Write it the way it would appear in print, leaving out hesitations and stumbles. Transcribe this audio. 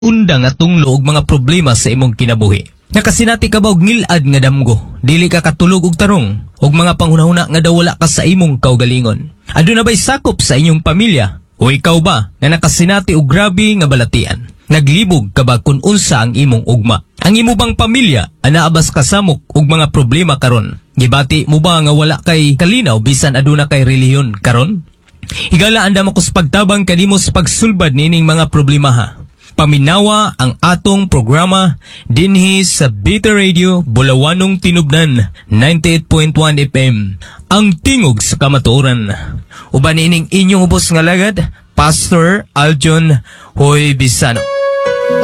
undang nga tunglo og mga problema sa imong kinabuhi. Nakasinati ka ba og ngilad nga damgo? Dili ka katulog og tarong og mga panghunahuna nga daw wala ka sa imong kaugalingon. Aduna ba'y sakop sa inyong pamilya? O ikaw ba nga nakasinati og grabe nga balatian? Naglibog ka ba kung unsa ang imong ugma? Ang imo bang pamilya anaabas kasamok og mga problema karon? Gibati mo ba nga wala kay kalinaw bisan aduna kay relihiyon karon? Higala andam ako sa pagtabang kanimo sa pagsulbad nining mga problema ha. Paminawa ang atong programa dinhi sa Beta Radio Bulawanong Tinubnan 98.1 FM. Ang tingog sa kamatuoran. Uban ining inyong ubos nga lagad, Pastor Aljon Hoy Bisano.